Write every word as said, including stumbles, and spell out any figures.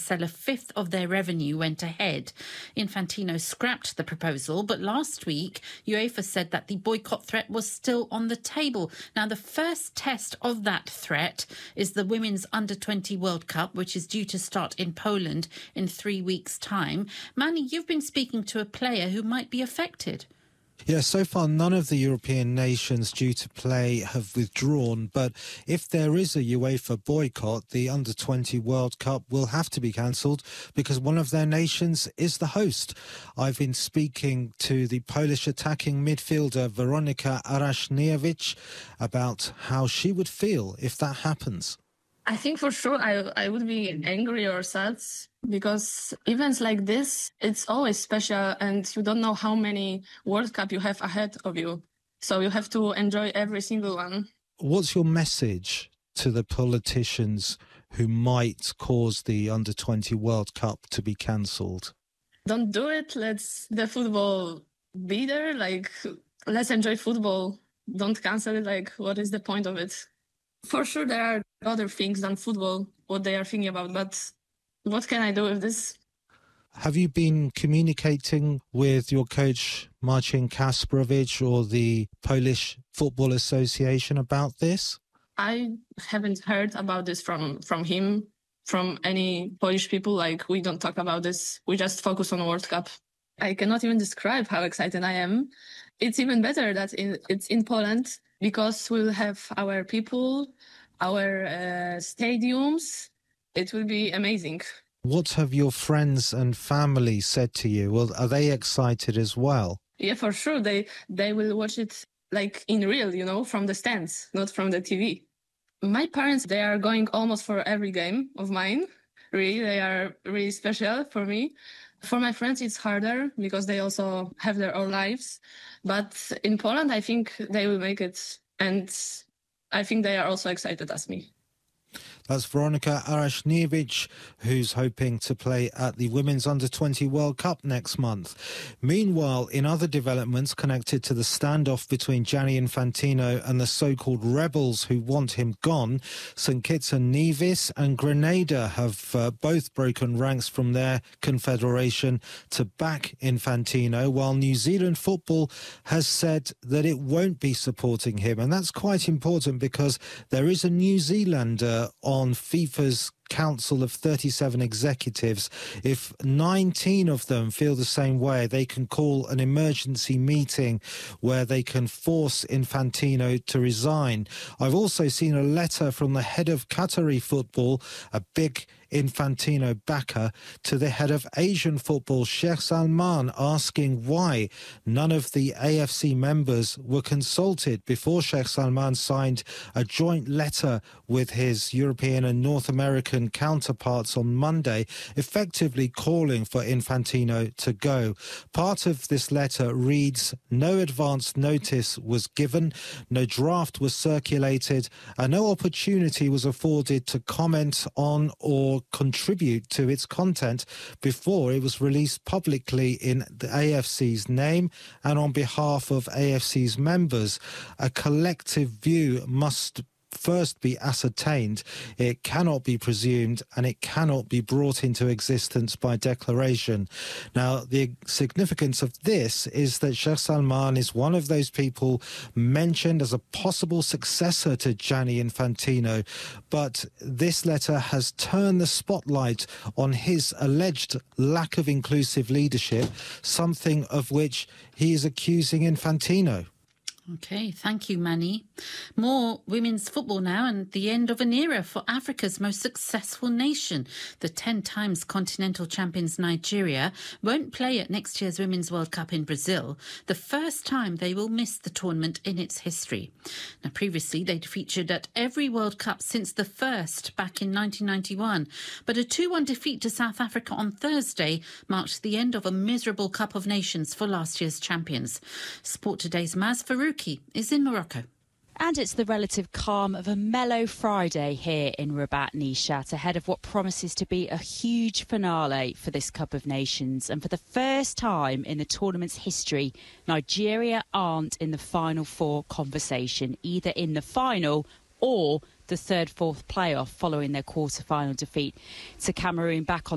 sell a fifth of their revenue went ahead. Infantino scrapped the proposal, but last week UEFA said that the boycott threat was still on the table. Now, the first test of that threat is the Women's under twenty World Cup, which is due to start in Poland in three weeks' time. Manny, you've been speaking to a player who might be affected. Yeah, so far none of the European nations due to play have withdrawn, but if there is a UEFA boycott, the under twenty World Cup will have to be cancelled because one of their nations is the host. I've been speaking to the Polish attacking midfielder Weronika Arashniewicz about how she would feel if that happens. I think for sure I I would be angry or sad because events like this, it's always special and you don't know how many World Cup you have ahead of you. So you have to enjoy every single one. What's your message to the politicians who might cause the under twenty World Cup to be cancelled? Don't do it. Let's the football be there. Like, let's enjoy football. Don't cancel it. Like, what is the point of it? For sure, there are other things than football, what they are thinking about, but what can I do with this? Have you been communicating with your coach, Marcin Kasprowicz, or the Polish Football Association about this? I haven't heard about this from, from him, from any Polish people. Like, we don't talk about this. We just focus on World Cup. I cannot even describe how excited I am. It's even better that in, it's in Poland, because we'll have our people, our uh, stadiums. It will be amazing. What have your friends and family said to you? Well, are they excited as well? Yeah, for sure. They they will watch it like in real, you know, from the stands, not from the T V. My parents, they are going almost for every game of mine. Really, they are really special for me. For my friends, it's harder because they also have their own lives. But in Poland, I think they will make it. And I think they are also excited as me. That's Weronika Arashniewicz, who's hoping to play at the Women's under twenty World Cup next month. Meanwhile, in other developments connected to the standoff between Gianni Infantino and the so-called rebels who want him gone, Saint Kitts and Nevis and Grenada have uh, both broken ranks from their confederation to back Infantino, while New Zealand football has said that it won't be supporting him. And that's quite important because there is a New Zealander on on FIFA's Council of thirty-seven executives. If nineteen of them feel the same way, they can call an emergency meeting where they can force Infantino to resign. I've also seen a letter from the head of Qatari football, a big Infantino backer, to the head of Asian football, Sheikh Salman, asking why none of the A F C members were consulted before Sheikh Salman signed a joint letter with his European and North American counterparts on Monday, effectively calling for Infantino to go. Part of this letter reads, no advance notice was given, no draft was circulated, and no opportunity was afforded to comment on or contribute to its content before it was released publicly in the A F C's name and on behalf of A F C's members. A collective view must first be ascertained. It cannot be presumed and it cannot be brought into existence by declaration. Now, the significance of this is that Sheikh Salman is one of those people mentioned as a possible successor to Gianni Infantino, but this letter has turned the spotlight on his alleged lack of inclusive leadership, something of which he is accusing Infantino. OK, thank you, Manny. More women's football now and the end of an era for Africa's most successful nation. The ten times continental champions Nigeria won't play at next year's Women's World Cup in Brazil, the first time they will miss the tournament in its history. Now, previously, they'd featured at every World Cup since the first back in nineteen ninety-one. But a two one defeat to South Africa on Thursday marked the end of a miserable Cup of Nations for last year's champions. Sport Today's Maz Farouk is in Morocco. And it's the relative calm of a mellow Friday here in Rabat Nishat, ahead of what promises to be a huge finale for this Cup of Nations. And for the first time in the tournament's history, Nigeria aren't in the final four conversation, either in the final or the third, fourth playoff following their quarter-final defeat to Cameroon back on